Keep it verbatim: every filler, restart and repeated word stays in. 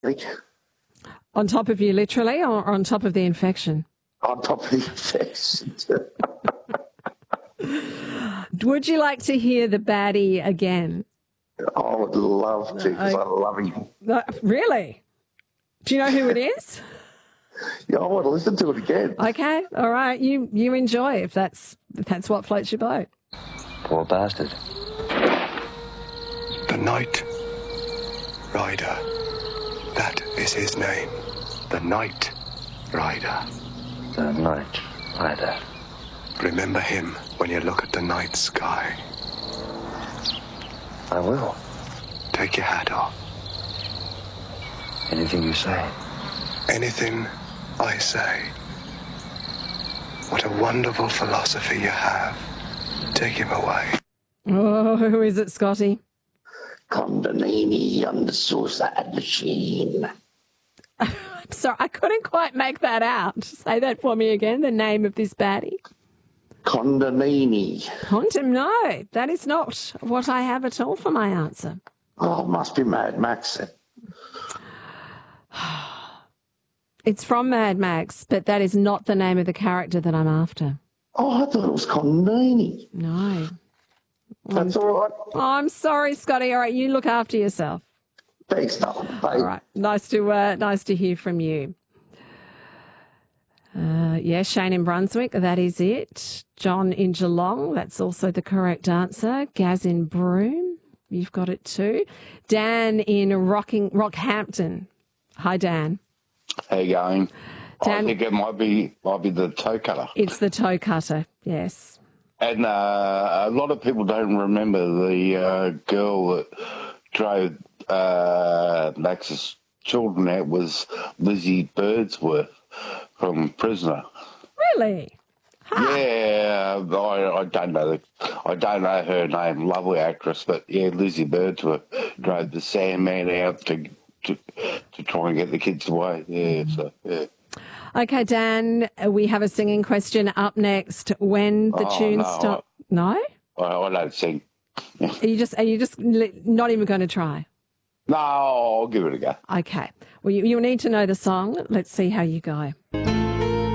On top of you, literally, or on top of the infection? On top of the infection. Would you like to hear the baddie again? I would love to, because I love him. Uh, really? Do you know who it is? Yeah, I want to listen to it again. Okay, all right. You you enjoy if that's if that's what floats your boat. Poor bastard. The Night Rider. That is his name. The Night Rider. The Night Rider. Remember him when you look at the night sky. I will. Take your hat off. Anything you say. Anything I say. What a wonderful philosophy you have. Take him away. Oh, who is it, Scotty? Condonini on the Suicide Machine. I'm sorry, I couldn't quite make that out. Say that for me again, the name of this baddie. Condonini. Quantum, no, that is not what I have at all for my answer. Oh, it must be Mad Max then. It's from Mad Max, but that is not the name of the character that I'm after. Oh, I thought it was Condonini. No. That's all right. Oh, I'm sorry, Scotty. All right, you look after yourself. Thanks, darling. Bye. All right, nice to uh, nice to hear from you. Uh, yeah, Shane in Brunswick, that is it. John in Geelong, that's also the correct answer. Gaz in Broome, you've got it too. Dan in Rocking, Rockhampton. Hi, Dan. How you going? Dan, I think it might be might be the toe cutter. It's the toe cutter, yes. And uh, a lot of people don't remember the uh, girl that drove uh, Max's children out was Lizzie Birdsworth from Prisoner. Really? Huh. Yeah, I, I don't know the, I don't know her name. Lovely actress, but yeah, Lizzie Birdsworth drove the Sandman out to to to try and get the kids away. Yeah, so yeah. Okay, Dan, we have a singing question up next. When the Oh, tune no, stop, no? I, I don't sing. Are you just are you just li- not even going to try? No, I'll give it a go. Okay. Well, you, you'll need to know the song. Let's see how you go.